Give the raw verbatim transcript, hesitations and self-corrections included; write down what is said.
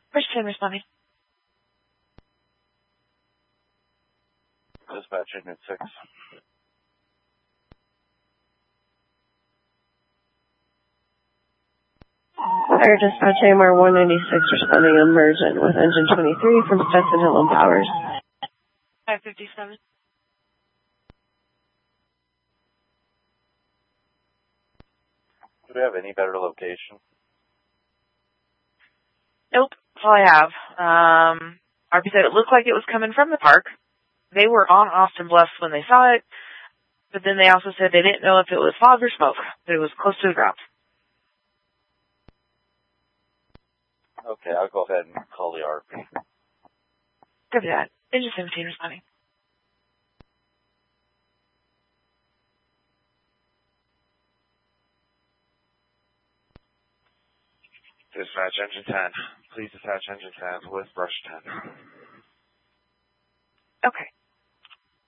Brush ten responding. Dispatch Unit six. Fire Dispatch A M R one ninety-six responding emergent with engine twenty-three from Stetson Hill and Powers. five fifty-seven. Do we have any better location? Nope, that's all I have. Um, R P said it looked like it was coming from the park. They were on Austin Bluffs when they saw it, but then they also said they didn't know if it was fog or smoke, but it was close to the ground. Okay, I'll go ahead and call the R P. Copy that. Engine seventeen responding. Dispatch Engine ten. Please dispatch Engine ten with Brush ten. Okay.